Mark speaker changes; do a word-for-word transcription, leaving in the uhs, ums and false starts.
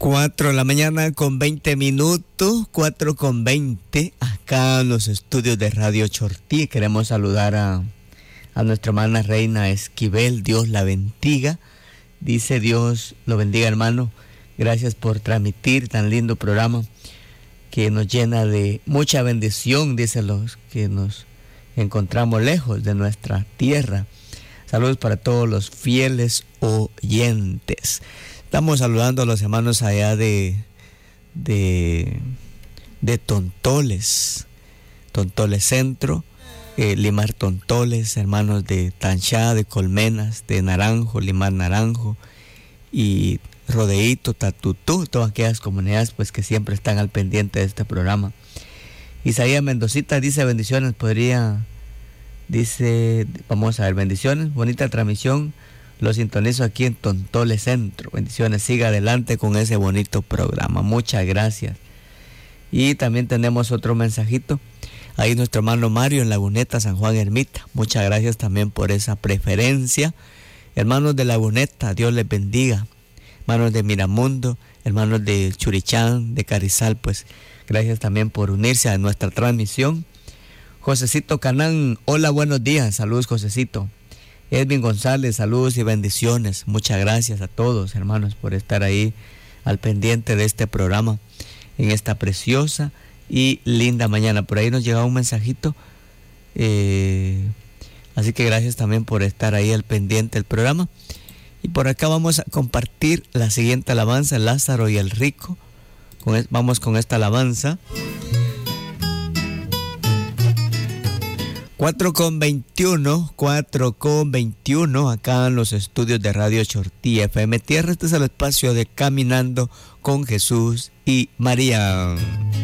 Speaker 1: Cuatro de la mañana con veinte minutos, cuatro con veinte, acá en los estudios de Radio Chortí. Queremos saludar a, a nuestra hermana Reina Esquivel, Dios la bendiga. Dice Dios lo bendiga, hermano. Gracias por transmitir tan lindo programa que nos llena de mucha bendición, dice los que nos encontramos lejos de nuestra tierra. Saludos para todos los fieles oyentes. Estamos saludando a los hermanos allá de, de, de Tontoles, Tontoles Centro, eh, Limar Tontoles, hermanos de Tanchá, de Colmenas, de Naranjo, Limar Naranjo y Rodeíto, Tatutú, todas aquellas comunidades pues que siempre están al pendiente de este programa. Isaías Mendocita dice bendiciones, podría, dice, vamos a ver, bendiciones, bonita transmisión. Lo sintonizo aquí en Tontoles Centro. Bendiciones, siga adelante con ese bonito programa. Muchas gracias. Y también tenemos otro mensajito. Ahí nuestro hermano Mario en Laguneta, San Juan Ermita. Muchas gracias también por esa preferencia. Hermanos de Laguneta, Dios les bendiga. Hermanos de Miramundo, hermanos de Churichán, de Carizal, pues gracias también por unirse a nuestra transmisión. Josecito Canán, hola, buenos días. Saludos, Josecito. Edwin González, saludos y bendiciones. Muchas gracias a todos, hermanos, por estar ahí al pendiente de este programa en esta preciosa y linda mañana. Por ahí nos llega un mensajito, eh, así que gracias también por estar ahí al pendiente del programa. Y por acá vamos a compartir la siguiente alabanza, Lázaro y el Rico. Con es, vamos con esta alabanza. cuatro con veintiuno, cuatro con veintiuno, acá en los estudios de Radio Chortí F M Tierra. Este es el espacio de Caminando con Jesús y María.